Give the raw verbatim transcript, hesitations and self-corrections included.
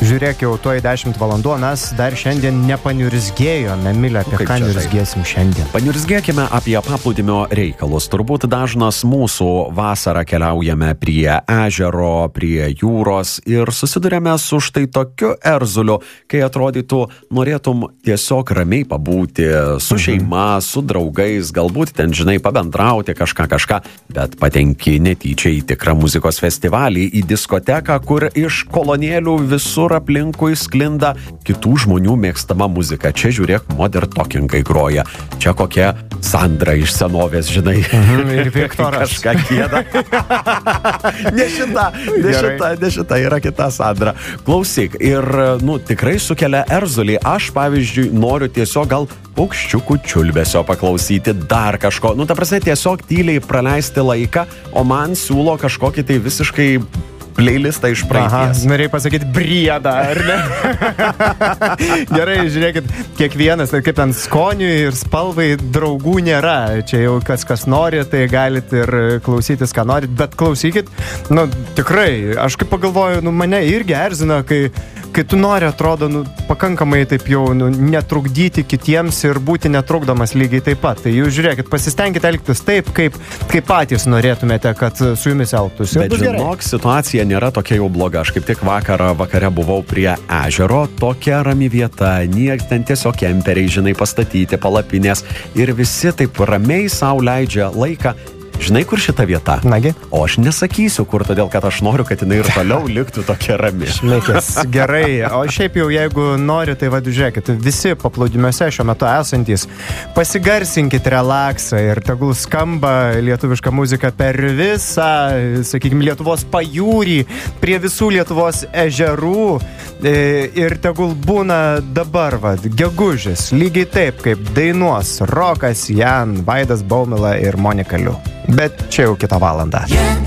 Žiūrėk, jau tuoj dešimt valandų, mes dar šiandien nepaniurzgėjome. Emilė, apie ką niurzgėsim šiandien? Paniurzgėkime apie paplūdimio reikalus. Turbūt dažnas mūsų vasarą keliaujame prie ežero, prie jūros ir susidurėme su štai tokiu erzuliu, kai atrodytų, norėtum tiesiog ramiai pabūti su šeima, su draugais, galbūt ten, žinai, pabendrauti kažką kažką, bet patenki netyčia į tikrą muzikos festivalį, į diskoteką, kur iš kolonėlių visur aplinkui sklinda kitų žmonių mėgstama muzika. Čia žiūrėk, Modern Talkingai groja. Čia kokia Sandra iš senovės, žinai. Mhm, ir Viktoras. Kažką kieda. ne šita, ne šita, ne šita, yra kita Sandra. Klausyk, ir, nu, tikrai sukelia erzulį. Aš, pavyzdžiui, noriu tiesiog gal paukščiukų čiulbesio paklausyti, dar kažko. Nu, ta prasme, tiesiog tyliai praleisti laiką, o man siūlo kažkokį tai visiškai playlistą iš praeities. Aha, norėjai pasakyti briedą, ar ne? Gerai, žiūrėkit, kiekvienas, tai kaip ten skoniui ir spalvai draugų nėra. Čia jau kas kas nori, tai galit ir klausytis, ką norit, bet klausykit, nu, tikrai, aš kaip pagalvoju, nu, mane irgi erzina, kai, kai tu nori, atrodo, nu, pakankamai taip jau, nu, netrukdyti kitiems ir būti netrukdomas lygiai taip pat. Tai jūs žiūrėkit, pasistengkite elgtis taip, kaip, kaip patys norėtumėte, kad su jumis elgtųsi. Bet žinok, situacija nėra tokia jau bloga. Aš kaip tik vakarą vakare buvau prie ežero, tokia rami vieta, nieks ten tiesiog kemperiai, žinai, pastatyti, palapinės ir visi taip ramiai sau leidžia laiką. Žinai, kur šita vieta? Nagi? O aš nesakysiu, kur, todėl, kad aš noriu, kad jinai ir toliau liktų tokia rami. Šmekės, gerai. O šiaip jau, jeigu nori, tai vad, žiūrėkit, visi paplūdimiuose šiuo metu esantys, pasigarsinkit relaksą ir tegul skamba lietuviška muzika per visą, sakykime, Lietuvos pajūrį, prie visų Lietuvos ežerų ir tegul būna dabar, vad, gegužis, lygiai taip, kaip dainuos Rokas, Jan, Vaidas Baumila ir Monika Liu. Bet čia jau kitą valandą. Yeah.